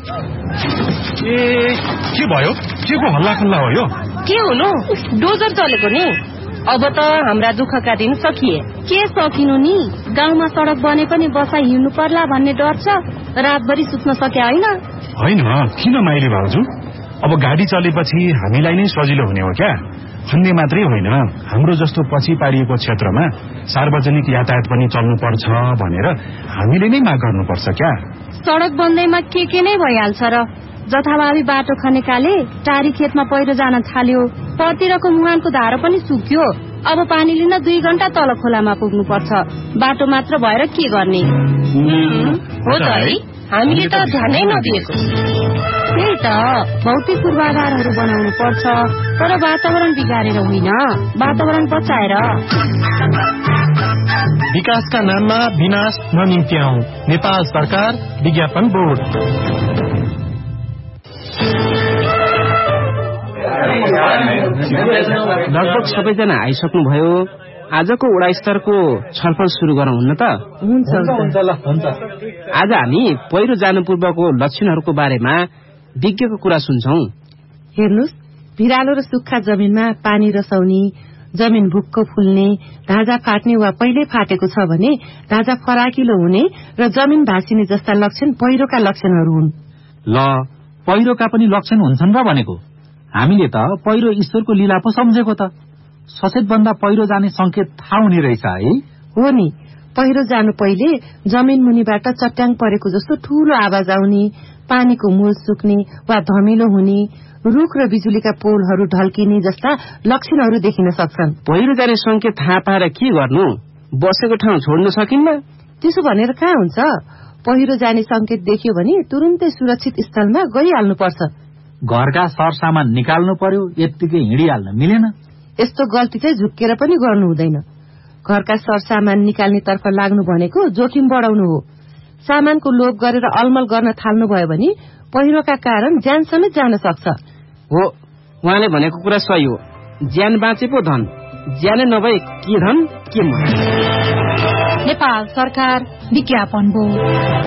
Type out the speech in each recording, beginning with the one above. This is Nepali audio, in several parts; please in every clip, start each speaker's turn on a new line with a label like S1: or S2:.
S1: के भयो? के को हल्ला खल्ला हो यो?
S2: के हुनु? डोजर चलेको नि। अब त हाम्रा दुःखका दिन सकिए।
S3: के सकिनु नि? गाउँमा सडक बने पनि बसाइ हिँड्नु पर्ला भन्ने डर छ। रातभरि सुत्न सके
S1: होइन किन माइली भाउजू? अब गाडी चलेपछि हामीलाई नै सजिलो हुने हो क्या? अन्य मात्रै होइन, हाम्रो जस्तो पछि पारिएको क्षेत्रमा सार्वजनिक यातायात पनि चल्नु पर्छ भनेर हामीले नै माग गर्नुपर्छ क्या?
S3: सडक बन्दैमा के नै भइहाल्छ र। जथाभावी बाटो खनेकाले टारी खेतमा पहिरो जान थाल्यो। परतिरको मुहानको धारो पनि सुक्यो। अब पानी लिन 2 घण्टा तल खोलामा पुग्नु पर्छ। बाटो मात्र भएर के गर्ने?
S2: हो त है, हामीले त ध्यानै नदिएको।
S3: त्यही त, भौतिक पूर्वाधारहरू बनाउनु पर्छ, तर वातावरण बिगारेर होइन, वातावरण बचाएर।
S4: विकासका नाममा विनाश ननिम्त्याऊ। नेपाल सरकार विज्ञापन बोर्ड।
S5: लगभग सबैजना आइसक्नुभयो। आजको वडा स्तरको छलफल सुरु गरौँ हुन्न त?
S6: हुन्छ।
S5: आज हामी पहिरो जानु पूर्वको लक्षणहरूको बारेमा विज्ञको कुरा सुन्छौं।
S6: हेर्नुस्, भिरालो र सुक्खा जमिनमा पानी रसाउने, जमिन भुक्क फुल्ने, ढाँचा फाट्ने वा पहिले फाटेको छ भने ढाँचा फराकिलो हुने र जमिन भाँसिने जस्ता लक्षण पहिरोका लक्षणहरू हुन्।
S7: ल, पहिरोका पनि लक्षण हुन्छन् र भनेको? हामीले त पहिरो ईश्वरको लीला पो सम्झेको त। सचेत भन्दा पहिरो जाने संकेत थाहा हुने रहेछ है?
S6: हो नि, पहिरो जानु पहिले जमिन मुनिबाट चट्याङ परेको जस्तो ठूलो आवाज आउने, पानीको मूल सुक्ने वा धमिलो हुने, रुख र बिजुलीका पोलहरू ढल्किने जस्ता लक्षणहरू देखिन सक्छन्।
S5: पहिरो जाने संकेत थाहा पाएर के गर्नु? बसेको ठाउँ छोड्न सकिन्न?
S6: त्यसो भनेर कहाँ हुन्छ? पहिरो जाने संकेत देखियो भने तुरुन्तै सुरक्षित स्थलमा गइहाल्नुपर्छ।
S7: घरका सरसामान निकाल्नु पर्यो, यत्तिकै हिँडिहाल्न मिलेन।
S6: यस्तो गल्ती चाहिँ झुक्केर पनि गर्नु हुँदैन। घरका सरसामान निकाल्ने तर्फ लाग्नु भनेको जोखिम बढाउनु हो। सामानको लोभ गरेर अलमल गर्न थाल्नु भयो भने पहिरोका कारण ज्यान समेत जान सक्छ।
S5: हो, उहाँले भनेको कुरा सही हो। ज्यान बाँचे पो धन, ज्यानै नभए के धन के मन।
S3: नेपाल सरकार विज्ञापन बोर्ड।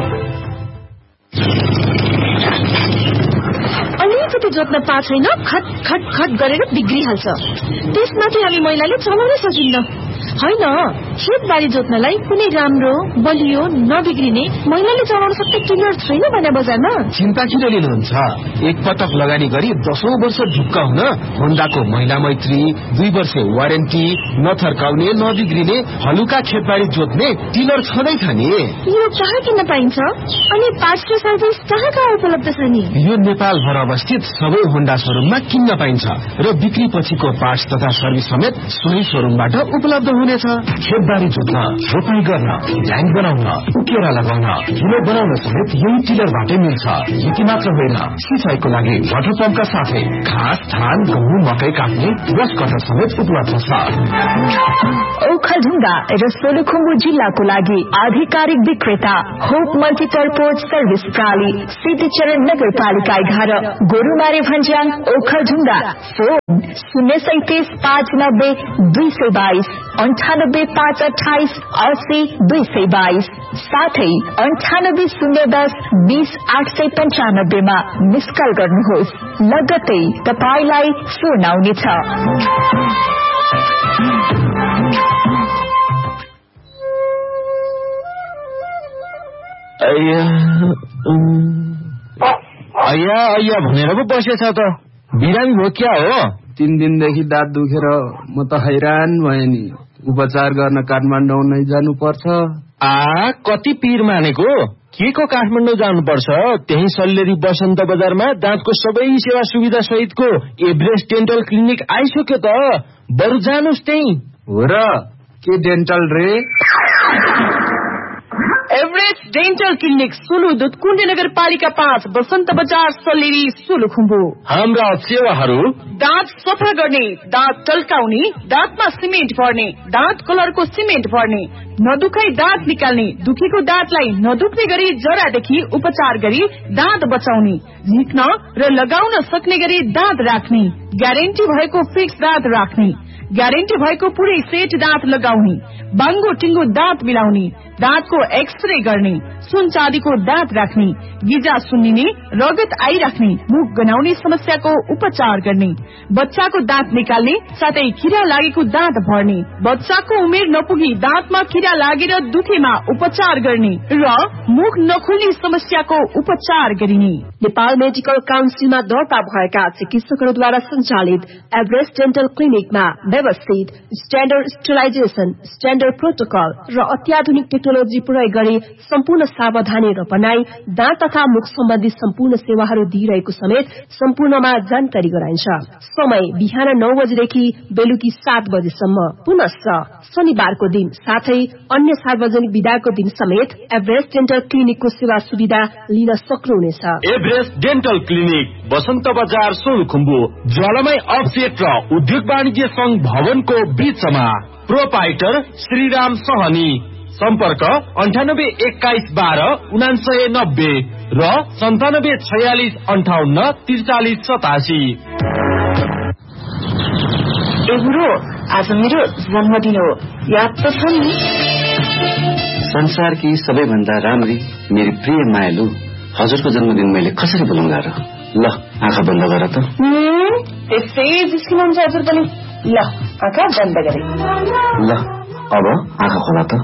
S2: अलिकति जोत्न पाएको छैन, खट खट खट गरेर बिग्रिहाल्छ। त्यसमाथि हामी महिलाले चलाउन सकिन्न। होइन, खेतबारी जोत्नलाई कुनै राम्रो बलियो नबिग्रिने महिलाले चलाउन सक्ने टिलर छैन भने बजारमा।
S8: चिन्ता किन लिनुहुन्छ? एक पटक लगानी गरी 10औं वर्ष ढुक्क हुन होन्डाको महिला मैत्री 2 वर्ष वारेन्टी, नथर्काउने नबिग्रिने हलुका खेतबारी जोत्ने टिलर छँदैछ नि।
S2: यो कहाँ किन्न पाइन्छ? अनि पार्ट्स र सर्भिस कहाँ उपलब्ध छ नि?
S8: यो नेपालभर अवस्थित सबै होन्डा शोरूममा किन्न पाइन्छ र बिक्री पछिको पार्ट्स तथा सर्भिस समेत सोही शोरूमबाट उपलब्ध हुनेछ। खेतबारी जोत्न, रोपाई गर्न, ढ्याङ बनाउन, उकेरा लगाउन, हिलो बनाउन समेत यही टिलरबाटै मिल्छ। यति मात्र होइन, सिंचाइको लागि वाटर पम्पका साथै घाँस, धान, गहुँ, मकै काट्ने ब्रस कटर समेत उपलब्ध छ।
S9: ओखलढुङ्गा र सोलुखुम्बु जिल्लाको लागि आधिकारिक विक्रेता होप मल्टी पर्पोज सर्भिस प्रणाली, सिद्धिचरण नगरपालिका 11, गोरुमारे भन्ज्याङ, ओखलढुङ्गा। फोन 037 590 222 98 528 80 222, साथै 98 010 20 895 मा मिस कल गर्नुहोस्। लगत्तै तपाईलाई फोन आउनेछ।
S4: अय्या भनेर पो बसेछ त। बिरामी हो क्या हो?
S10: 3 दिनदेखि दाँत दुखेर म त हैरान भएँ नि। उपचार गर्न काठमाडौँ नै जानु पर्छ।
S4: कति पीर मानेको? के को काठमाडौँ जानुपर्छ? त्यही सल्लेरी बसन्त बजारमा दाँतको सबै सेवा सुविधा सहितको एभरेस्ट डेन्टल क्लिनिक आइसक्यो त। बरु जानुस् त्यही।
S10: हो र, के डेन्टल रे?
S2: एभरेस्ट डेन्टल क्लिनिक, सुलुदुत, कुण्डी नगरपालिका 5, बसन्त बजार, सल्लेरी, सोलुखुम्बु।
S4: हाम्रा सेवाहरू:
S2: दाँत सफा गर्ने, दाँत टल्काउने, दाँतमा सिमेन्ट भर्ने, दाँत कलरको सिमेन्ट भर्ने, नदुखाई दाँत निकाल्ने, दुखेको दाँतलाई नदुख्ने गरी जरादेखि उपचार गरी दाँत बचाउने, झिक्न र लगाउन सक्ने गरी दाँत राख्ने, ग्यारेन्टी भएको फिक्स दाँत राख्ने, ग्यारेन्टी भएको पुरै सेट दाँत लगाउने, बाङ्गो टिङ्गो दाँत मिलाउने, दाँतको एक्सरे गर्ने, सुन चाँदीको दाँत राख्ने, गिजा सुन्निने, रगत आइराख्ने, मुख गनाउने समस्याको उपचार गर्ने, बच्चाको दाँत निकाल्ने साथै किरा लागेको दाँत भर्ने, बच्चाको उमेर नपुगी दाँतमा किरा लागेर दुखेमा उपचार गर्ने र मुख नखुल्ने समस्याको उपचार गरिने।
S9: नेपाल मेडिकल काउन्सिलमा दर्ता भएका चिकित्सकहरूद्वारा सञ्चालित एभरेस्ट डेन्टल क्लिनिकमा व्यवस्थित स्ट्याण्डर्ड स्टेरिलाइजेसन, स्ट्याण्डर्ड प्रोटोकल र अत्याधुनिक टेक्नोलोजी प्रयोग गरी सम्पूर्ण सावधानी र बनाई दाँत तथा मुख सम्बन्धी सम्पूर्ण सेवाहरू दिइरहेको समेत सम्पूर्णमा जानकारी गराइन्छ। समय बिहान 9 बजेदेखि बेलुकी 7 बजेसम्म। पुनश्च शनिबारको दिन साथै अन्य सार्वजनिक बिदाको दिन समेत एभरेस्ट डेन्टल क्लिनिकको सेवा सुविधा लिन सक्नुहुनेछ।
S4: एभरेस्ट डेन्टल क्लिनिक बसन्त बजार सोलुखुम्बु, ज्वालामाई अफसेट र उद्योग वाणिज्य संघ भवनको बीचमा। प्रोपाइटर श्रीराम सहनी। सम्पर्क 9821129990 र 9746584387।
S9: गुरु, आज मेरो जन्मदिन हो, याद त छ नि?
S11: संसारकी सबैभन्दा राम्री मेरी प्रिय मायालु, हजुरको जन्मदिन मैले कसरी बोलाउँला र? ल आँखा बन्द गर त।
S9: त्यसै जिस्किनुहुन्छ हजुर पनि। ल आँखा बन्द गरे।
S11: ल अब आँखा खोला त।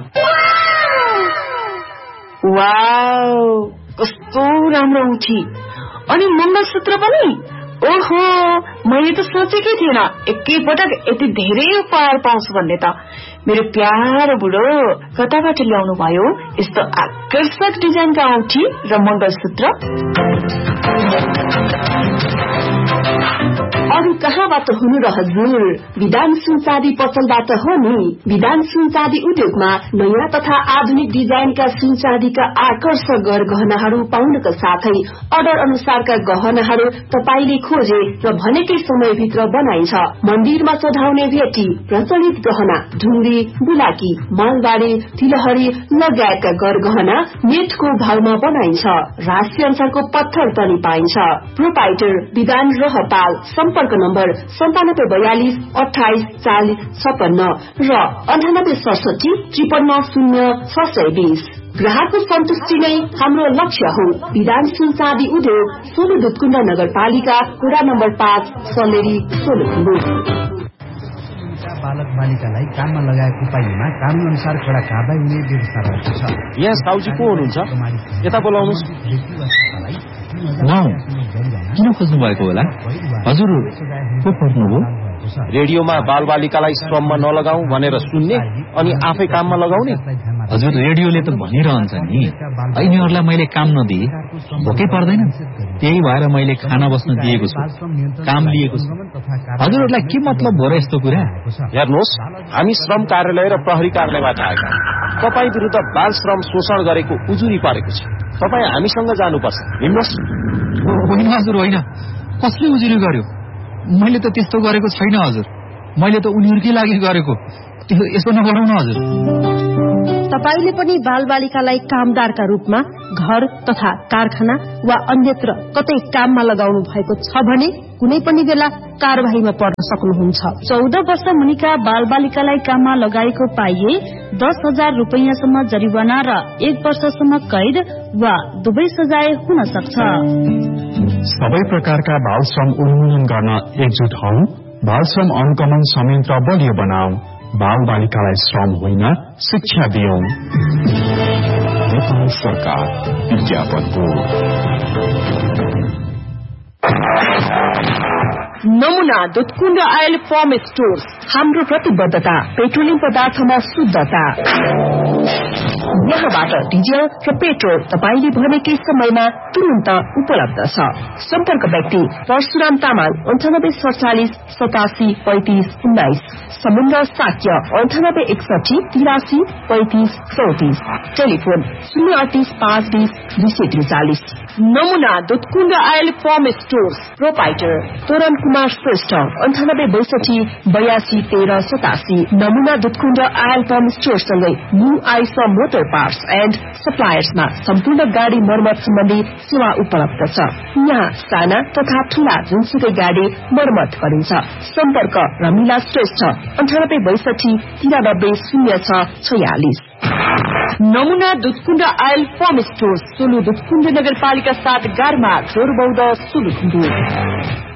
S9: वाउ, कस्तो राम्रो उठी। अनि मङ्गलसूत्र पनि। ओहो, मैले त सोचेकै थिएन एकैपटक यति धेरै उपहार पाउँछु भन्ने त। मेरो प्यारो बुढो कताबाट ल्याउनु भयो यस्तो आकर्षक डिजाइनका औँठी र मङ्गलसूत्र? अरू कहाँबाट हुनु र हजुर? विधान सुनचाँदी पसलबाट हो नि। विधान सुनचाँदी उद्योगमा नयाँ तथा आधुनिक डिजाइनका सुनचाँदीका आकर्षक गहनाहरू पाउनका साथै अर्डर अनुसारका गहनाहरू तपाईले खोजे र भनेकै समयभित्र बनाइन्छ। मन्दिरमा चढाउने भेटी, प्रचलित गहना, ढुङ्ग्री, बुलाकी, मालबारी, तिलहरी लगायतका गहना नेटको भावमा बनाइन्छ। राशि अनुसारको पत्थर पनि पाइन्छ। प्रोपाइटर विधान रहपाल। सम्पर्क नम्बर 9742284056 र 986753500620। ग्राहकको सन्तुष्टि नै हाम्रो लक्ष्य हो। विधान सुनचाँदी उद्योग, सोलु दुधकुण्ड नगरपालिका, कुरा नम्बर 5, सलेरी, सोलुखुम्बु।
S12: बालक बालिकालाई काममा लगाएको पाइनेमा कानून अनुसार कडा कारबाही हुने व्यवस्था रहेको छ।
S4: यहाँ साउजी को हुनुहुन्छ? यता बोलाउनुहोस्।
S7: किन खोज्नु भएको होला? हजुर को पर्नुभयो?
S4: रेडियोमा बालबालिकालाई श्रममा नलगाऊ भनेर सुन्ने अनि आफै काममा लगाउने।
S7: हजुर रेडियोले त भनिरहन्छ नि, यिनीहरूलाई मैले काम नदिए भोकै पर्दैन, त्यही भएर मैले खाना बस्न दिएको छु, काम लिएको छु। हजुरहरूलाई के मतलब हो र यस्तो कुरा?
S4: हेर्नुहोस्, हामी श्रम कार्यालय र प्रहरी कार्यालयबाट आएका। तपाईँ विरुद्ध बाल श्रम शोषण गरेको उजुरी परेको छ। तपाईँ हामीसँग जानुपर्छ। हिँड्नुहोस्।
S7: होइन हजुर होइन, कसले उजुरी गर्यो? मैले त त्यस्तो गरेको छैन हजुर, मैले त उनीहरूकै लागि गरेको। यसो नगरौँ न हजुर।
S6: तपाईले पनि बालबालिकालाई कामदारका रूपमा घर तथा कारखाना वा अन्यत्र कतै काममा लगाउनु भएको छ भने कुनै पनि बेला कारबाहीमा पर्न सक्नुहुन्छ।
S3: 14 वर्ष मुनिका बालबालिकालाई काममा लगाएको पाइए 10,000 रुपैयाँसम्म जरिवाना र 1 वर्षसम्म कैद वा दुवै सजाय हुन सक्छ।
S1: सबै प्रकारका बाल श्रम उन्मूलन गर्न एकजुट हौ। बाल श्रम अनुगमन संयन्त्र बलियो बनाऊ। बाल बालिकालाई श्रम होइन शिक्षा दियौं। नेपाल सरकार विज्ञापनको।
S9: नमुना दुधकुण्ड आयल फर्म स्टोर्स। हाम्रो प्रतिबद्धता पेट्रोलियम पदार्थमा शुद्धता। यहाँबाट डिजल र पेट्रोल तपाईले भनेकै समयमा तुरन्त उपलब्ध छ। सम्पर्क व्यक्ति परशुराम तामाङ 9847873519। समुद्र साक्य 9861833534। टेलिफोन 038520243। नमुना Dudhkund oil form stores. Proprietor तोरण कुमार श्रेष्ठ 9862821387 नमुना दुधकुण्ड आयल पम्प स्टोर सँगै new Aisa motor parts and सप्लायर्समा सम्पूर्ण गाडी मर्मत सम्बन्धी सेवा उपलब्ध छ। यहाँ साना तथा ठूला जुनसुकै गाडी मर्मत गरिन्छ। सम्पर्क रमिला श्रेष्ठ 9862930646। नमुना Dudhkund oil pump store Solu Dudhkund नगरपालिका 7 गारमा जोरबौध सोलुखुम्बु।